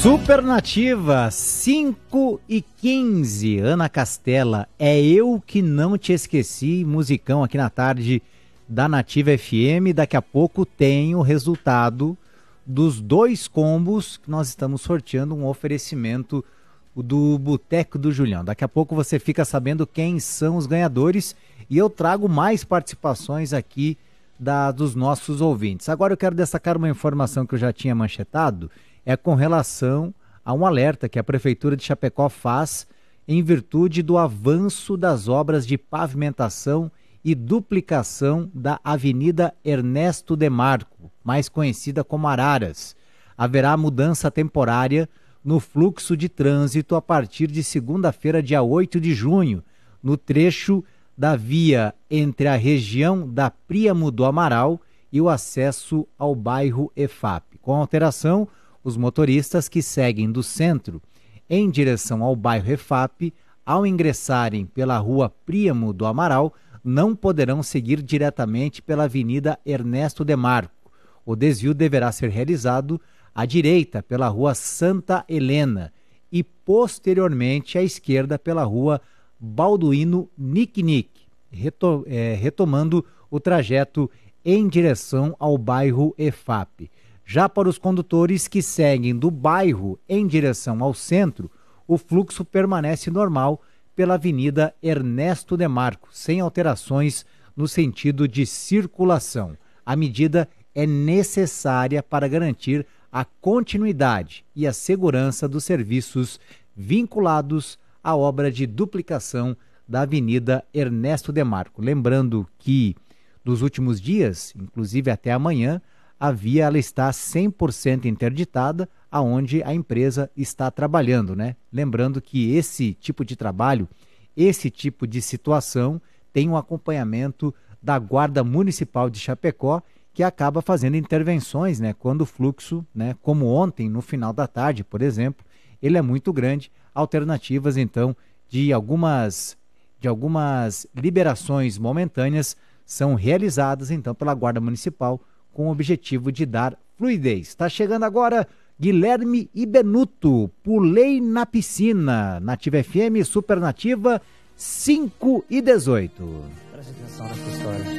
Supernativa, 5h15, Ana Castela, é eu que não te esqueci, musicão aqui na tarde da Nativa FM. Daqui a pouco tem o resultado dos 2 combos que nós estamos sorteando, um oferecimento do Boteco do Julião. Daqui a pouco você fica sabendo quem são os ganhadores e eu trago mais participações aqui dos nossos ouvintes. Agora eu quero destacar uma informação que eu já tinha manchetado, é com relação a um alerta que a Prefeitura de Chapecó faz em virtude do avanço das obras de pavimentação e duplicação da Avenida Ernesto Demarco, mais conhecida como Araras. Haverá mudança temporária no fluxo de trânsito a partir de segunda-feira, dia 8 de junho, no trecho da via entre a região da Príamo do Amaral e o acesso ao bairro EFAP. Com a alteração, os motoristas que seguem do centro em direção ao bairro EFAP, ao ingressarem pela rua Príamo do Amaral, não poderão seguir diretamente pela Avenida Ernesto Demarco. O desvio deverá ser realizado à direita pela rua Santa Helena e posteriormente à esquerda pela rua Balduino Niquinique, retomando o trajeto em direção ao bairro EFAP. Já para os condutores que seguem do bairro em direção ao centro, o fluxo permanece normal pela Avenida Ernesto Demarco, sem alterações no sentido de circulação. A medida é necessária para garantir a continuidade e a segurança dos serviços vinculados à obra de duplicação da Avenida Ernesto Demarco. Lembrando que nos últimos dias, inclusive até amanhã, a via ela está 100% interditada, aonde a empresa está trabalhando, né? Lembrando que esse tipo de trabalho, esse tipo de situação tem um acompanhamento da Guarda Municipal de Chapecó, que acaba fazendo intervenções, né? Quando o fluxo, né? Como ontem, no final da tarde, por exemplo, ele é muito grande. Alternativas, então, de algumas liberações momentâneas são realizadas, então, pela Guarda Municipal, com o objetivo de dar fluidez. Está chegando agora Guilherme e Benuto, Pulei na Piscina, Nativa FM, Supernativa, 5h18. Presta atenção nessa história.